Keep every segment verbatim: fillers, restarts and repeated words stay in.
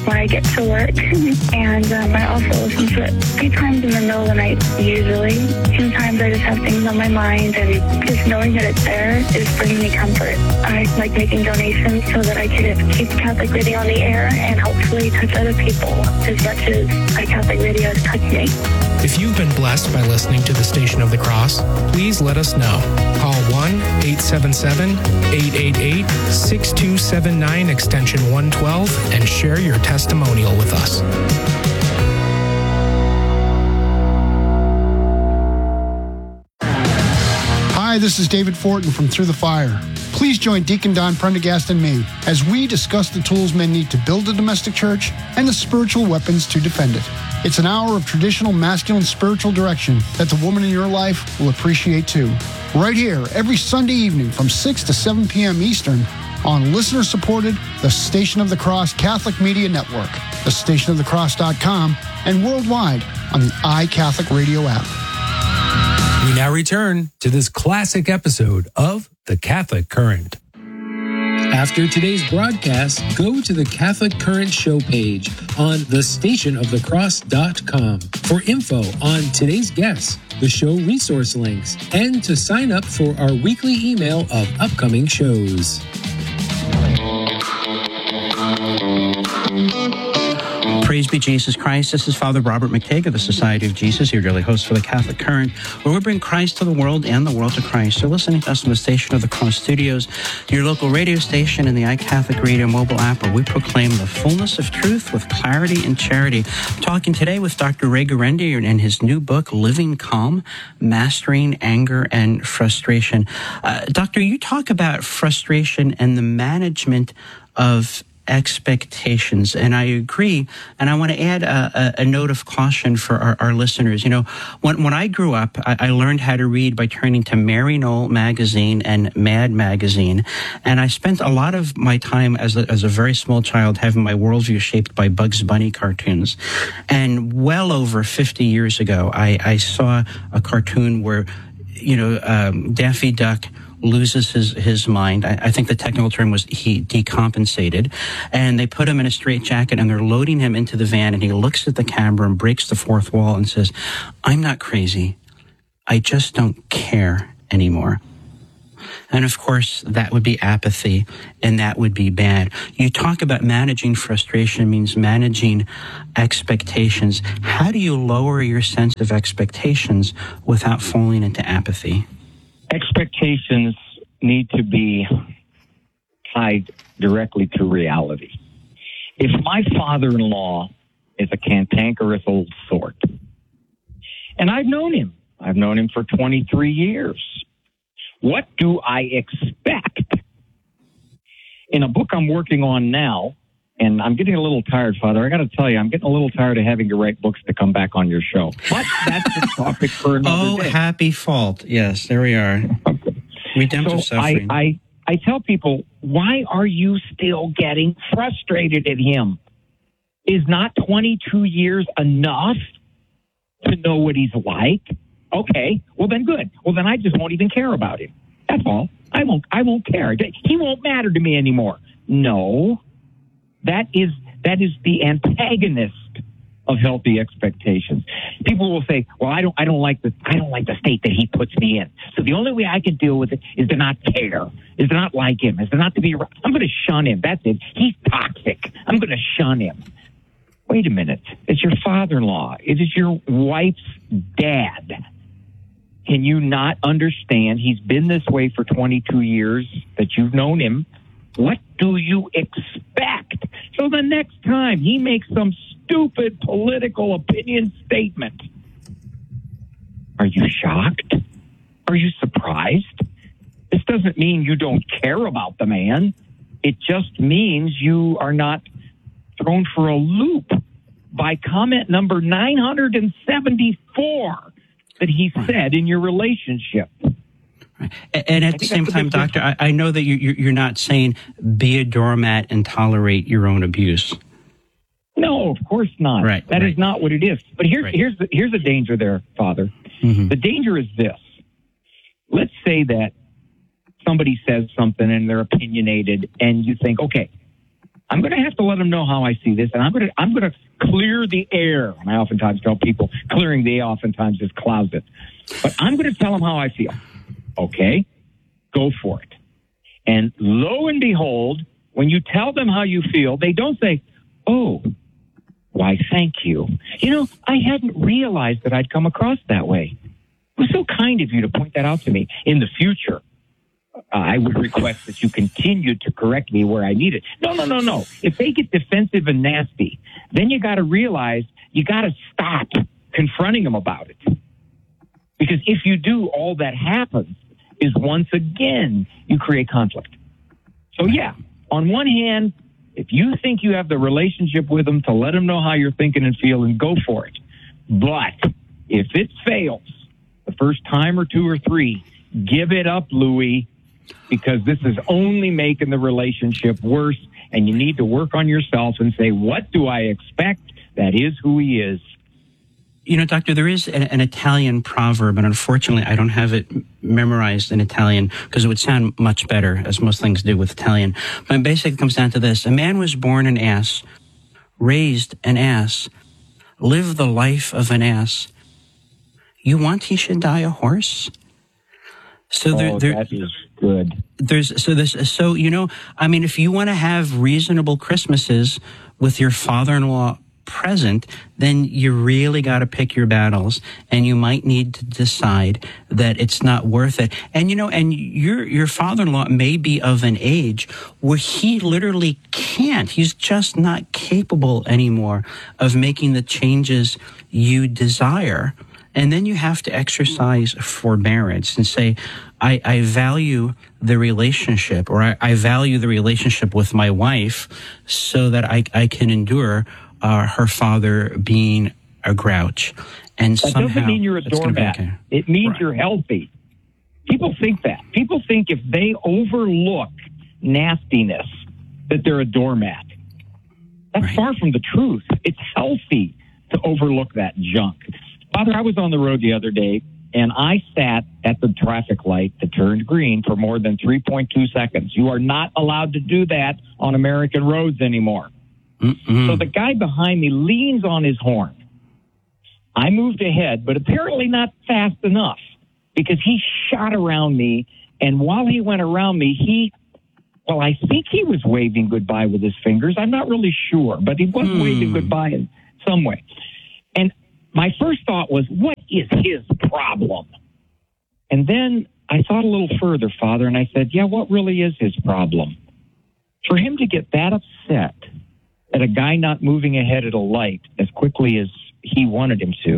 when I get to work. And um, I also listen to it a few times in the middle of the night, usually. Sometimes I just have things on my mind, and just knowing that it's there is bringing me comfort. I like making donations so that I can keep Catholic Radio on the air and hopefully touch other people as much as my Catholic Radio has touched me. If you've been blessed by listening to the Station of the Cross, please let us know. Call one eight seven seven, eight eight eight, six two seven nine extension one twelve and share your testimonial with us. Hi, this is David Fortin from Through the Fire. Please join Deacon Don Prendergast and me as we discuss the tools men need to build a domestic church and the spiritual weapons to defend it. It's an hour of traditional masculine spiritual direction that the woman in your life will appreciate too. Right here, every Sunday evening from six to seven p.m. Eastern on listener-supported The Station of the Cross Catholic Media Network, the station of the cross dot com, and worldwide on the iCatholic Radio app. We now return to this classic episode of The Catholic Current. After today's broadcast, go to the Catholic Current show page on the station of the cross dot com for info on today's guests, the show resource links, and to sign up for our weekly email of upcoming shows. Praise be Jesus Christ. This is Father Robert McTague of the Society of Jesus, your daily host for the Catholic Current, where we bring Christ to the world and the world to Christ. You're listening to us on the Station of the Cross Studios, your local radio station and the iCatholic Radio mobile app, where we proclaim the fullness of truth with clarity and charity. I'm talking today with Doctor Ray Guarendi and his new book, Living Calm, Mastering Anger and Frustration. Uh, Doctor, you talk about frustration and the management of expectations, and I agree. And I want to add a, a, a note of caution for our, our listeners. You know, when when I grew up, I, I learned how to read by turning to Mary Knoll magazine and Mad magazine, and I spent a lot of my time as a, as a very small child having my worldview shaped by Bugs Bunny cartoons. And well over fifty years ago, I, I saw a cartoon where, you know, um, Daffy Duck loses his, his mind. I, I think the technical term was he decompensated. And they put him in a straitjacket and they're loading him into the van, and he looks at the camera and breaks the fourth wall and says, "I'm not crazy. I just don't care anymore." And of course, that would be apathy, and that would be bad. You talk about managing frustration means managing expectations. How do you lower your sense of expectations without falling into apathy? Expectations need to be tied directly to reality. If my father-in-law is a cantankerous old sort, and I've known him, I've known him for twenty-three years, what do I expect? In a book I'm working on now, and I'm getting a little tired, Father. I got to tell you, I'm getting a little tired of having to write books to come back on your show. But that's a topic for another oh, day. Oh, happy fault. Yes, there we are. Redemptive so suffering. I, I, I tell people, why are you still getting frustrated at him? Is not twenty-two years enough to know what he's like? Okay, well then good. Well then I just won't even care about him. That's all. I won't. I won't care. He won't matter to me anymore. No. That is that is the antagonist of healthy expectations. People will say, "Well, I don't I don't like the I don't like the state that he puts me in. So the only way I can deal with it is to not care, is to not like him, is to not to be around. I'm going to shun him. That's it. He's toxic. I'm going to shun him." Wait a minute. It's your father-in-law. It is your wife's dad. Can you not understand? He's been this way for twenty-two years that you've known him. What do you expect? So the next time he makes some stupid political opinion statement, are you shocked? Are you surprised? This doesn't mean you don't care about the man. It just means you are not thrown for a loop by comment number nine hundred seventy-four that he said in your relationship. And at the same time, Doctor, I, I know that you, you're not saying be a doormat and tolerate your own abuse. No, of course not. Right, that right. is not what it is. But here's Right. here's the, here's the danger there, Father. Mm-hmm. The danger is this. Let's say that somebody says something and they're opinionated, and you think, okay, I'm going to have to let them know how I see this, and I'm going to I'm going to clear the air. And I oftentimes tell people clearing the air oftentimes is closet. But I'm going to tell them how I feel. Okay, go for it. And lo and behold, when you tell them how you feel, they don't say, oh, why, thank you. You know, I hadn't realized that I'd come across that way. It was so kind of you to point that out to me. In the future, uh, I would request that you continue to correct me where I need it. No, no, no, no. If they get defensive and nasty, then you got to realize you got to stop confronting them about it. Because if you do, all that happens is once again you create conflict. So, yeah, on one hand, if you think you have the relationship with them to let them know how you're thinking and feeling, go for it. But if it fails the first time or two or three, give it up, Louie, because this is only making the relationship worse, and you need to work on yourself and say, what do I expect? That is who he is. You know, Doctor, there is an, an Italian proverb, and unfortunately I don't have it memorized in Italian because it would sound much better, as most things do with Italian. But basically it comes down to this. A man was born an ass, raised an ass, lived the life of an ass. You want he should die a horse? So there, oh, there, that is good. There's so this so you know, I mean, if you want to have reasonable Christmases with your father-in-law present, then you really got to pick your battles, and you might need to decide that it's not worth it. And you know, and your your father-in-law may be of an age where he literally can't. He's just not capable anymore of making the changes you desire. And then you have to exercise forbearance and say, I, I value the relationship, or I, I value the relationship with my wife so that I, I can endure Uh, her father being a grouch. And that somehow doesn't mean you're a doormat. Okay. It means Right. you're healthy. People think that. People think if they overlook nastiness, that they're a doormat. That's Right. far from the truth. It's healthy to overlook that junk. Father, I was on the road the other day, and I sat at the traffic light that turned green for more than three point two seconds. You are not allowed to do that on American roads anymore. Mm-mm. So the guy behind me leans on his horn. I moved ahead, but apparently not fast enough, because he shot around me, and while he went around me, he, well, I think he was waving goodbye with his fingers. I'm not really sure, but he was Hmm. waving goodbye in some way. And my first thought was, what is his problem? And then I thought a little further, Father, and I said, yeah, what really is his problem? For him to get that upset at a guy not moving ahead at a light as quickly as he wanted him to,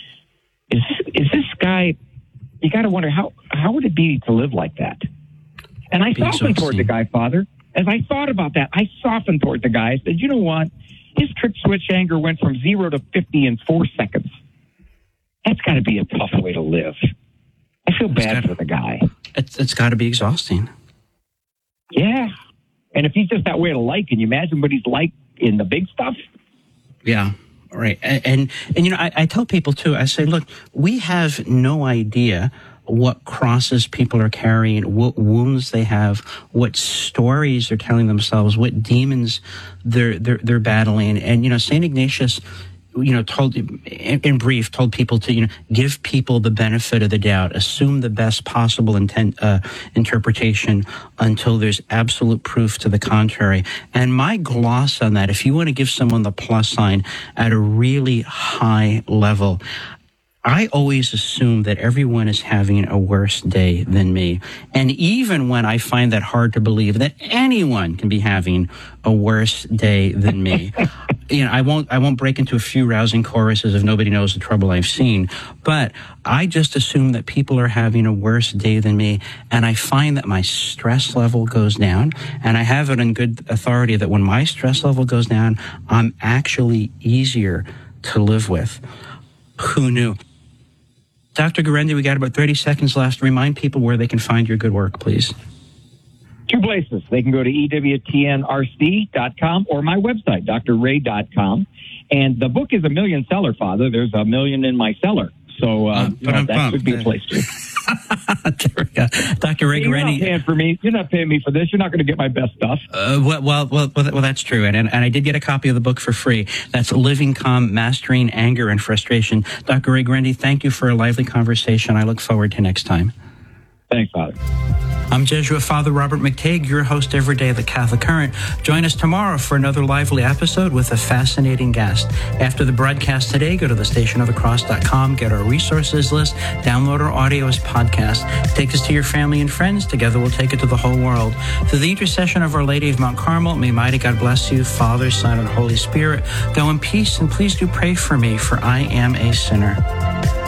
is is this guy, you got to wonder, how, how would it be to live like that? And I softened toward the guy, Father. As I thought about that, I softened toward the guy. I said, you know what? His trip switch anger went from zero to fifty in four seconds. That's got to be a tough way to live. I feel bad gotta, for the guy. It's, it's got to be exhausting. Yeah. And if he's just that way to like, can you imagine what he's like in the big stuff? Yeah. Right. And, and, and you know, I, I tell people too, I say, look, we have no idea what crosses people are carrying, what wounds they have, what stories they're telling themselves, what demons they're, they're, they're battling. And, you know, Saint Ignatius, you know, told, in, in brief, told people to, you know, give people the benefit of the doubt, assume the best possible intent, uh, interpretation until there's absolute proof to the contrary. And my gloss on that, if you want to give someone the plus sign at a really high level, I always assume that everyone is having a worse day than me. And even when I find that hard to believe that anyone can be having a worse day than me, you know, I won't, I won't break into a few rousing choruses if nobody knows the trouble I've seen, but I just assume that people are having a worse day than me. And I find that my stress level goes down, and I have it on good authority that when my stress level goes down, I'm actually easier to live with. Who knew? Doctor Guarendi, we got about thirty seconds left. Remind people where they can find your good work, please. Two places. They can go to E W T N R C dot com or my website, D R ray dot com. And the book is a million seller, Father. There's a million in my cellar. So uh, you know, that would be a place to. Doctor Ray You're Guarendi, not paying for me. You're not paying me for this. You're not going to get my best stuff. Uh, well, well, well, well, that's true. And, and I did get a copy of the book for free. That's Living Calm, Mastering Anger and Frustration. Doctor Ray Guarendi, thank you for a lively conversation. I look forward to next time. Thanks, Father. I'm Jesuit Father Robert McTague, your host every day of the Catholic Current. Join us tomorrow for another lively episode with a fascinating guest. After the broadcast today, go to the station of the cross dot com, get our resources list, download our audio as podcast. Take us to your family and friends. Together we'll take it to the whole world. Through the intercession of Our Lady of Mount Carmel, may mighty God bless you, Father, Son, and Holy Spirit. Go in peace, and please do pray for me, for I am a sinner.